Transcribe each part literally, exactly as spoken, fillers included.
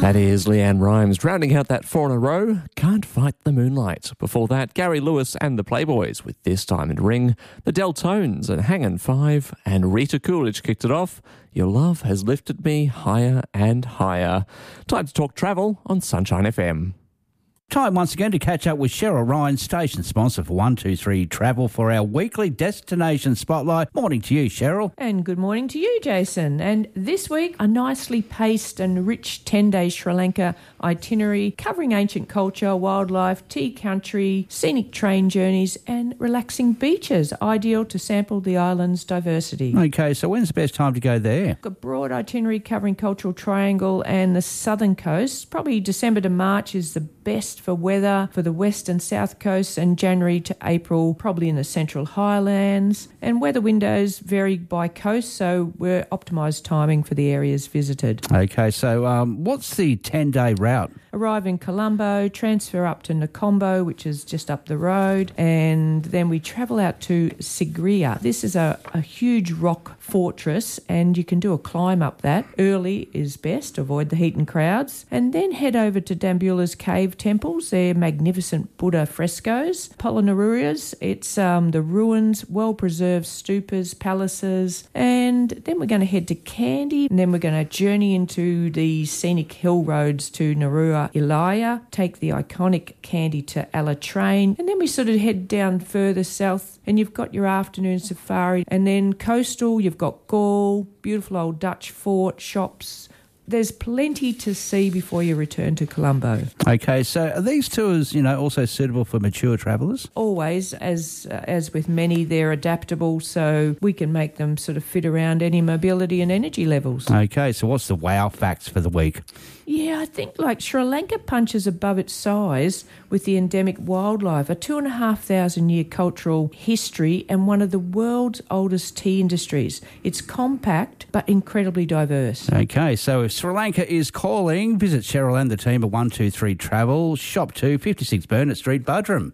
That is Leanne Rimes, rounding out that four in a row, Can't Fight the Moonlight. Before that, Gary Lewis and the Playboys with This Diamond Ring, the Deltones and Hangin' Five, and Rita Coolidge kicked it off, Your Love Has Lifted Me Higher and Higher. Time to talk travel on Sunshine F M. Time once again to catch up with Cheryl Ryan, station sponsor for one two three Travel, for our weekly destination spotlight. Morning to you, Cheryl. And good morning to you, Jason. And this week, a nicely paced and rich ten-day Sri Lanka itinerary covering ancient culture, wildlife, tea country, scenic train journeys and relaxing beaches, ideal to sample the island's diversity. Okay, so when's the best time to go there? A broad itinerary covering Cultural Triangle and the southern coast. Probably December to March is the best for weather for the west and south coasts, and January to April probably in the central highlands. And weather windows vary by coast, so we're optimised timing for the areas visited. Okay, so um, what's the ten-day route? Arrive in Colombo, transfer up to Nakombo, which is just up the road, and then we travel out to Sigiriya. This is a, a huge rock fortress, and you can do a climb up that. Early is best, avoid the heat and crowds, and then head over to Dambula's cave temples. They're magnificent Buddha frescoes. Polonarurias, it's um, the ruins, well-preserved stupas, palaces, and then we're going to head to Kandy, and then we're going to journey into the scenic hill roads to Narua Ilaya, take the iconic Kandy to Ala train, and then we sort of head down further south and you've got your afternoon safari, and then coastal, you've got Gaul, beautiful old Dutch fort, shops. There's plenty to see before you return to Colombo. Okay, so are these tours, you know, also suitable for mature travellers? Always, as uh, as with many, they're adaptable, so we can make them sort of fit around any mobility and energy levels. Okay, so what's the wow facts for the week? Yeah, I think like Sri Lanka punches above its size with the endemic wildlife, a two and a half thousand year cultural history and one of the world's oldest tea industries. It's compact but incredibly diverse. Okay, so if Sri Lanka is calling, visit Cheryl and the team at one two three Travel, Shop two, fifty-six Burnett Street, Buderim.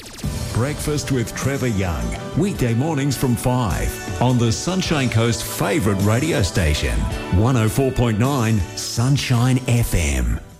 Breakfast with Trevor Young, weekday mornings from five on the Sunshine Coast favourite radio station, one oh four point nine Sunshine F M.